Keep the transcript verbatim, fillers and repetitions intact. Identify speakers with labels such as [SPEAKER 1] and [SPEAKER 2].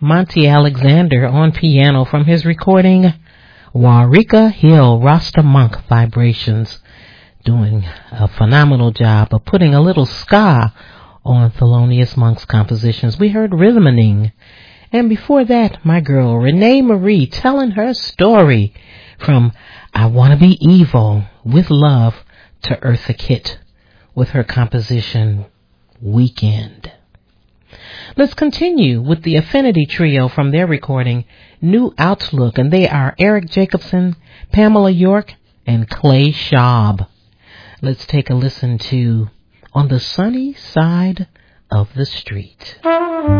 [SPEAKER 1] Monty Alexander on piano from his recording Warika Hill Rasta Monk Vibrations, doing a phenomenal job of putting a little ska on Thelonious Monk's compositions. We heard Rhythmaning, and before that, my girl Renee Marie telling her story from I Wanna Be Evil with Love to Eartha Kitt with her composition Weekend. Let's continue with the Affinity Trio from their recording New Outlook, and they are Eric Jacobson, Pamela York, and Clay Schaub. Let's take a listen to On the Sunny Side of the Street.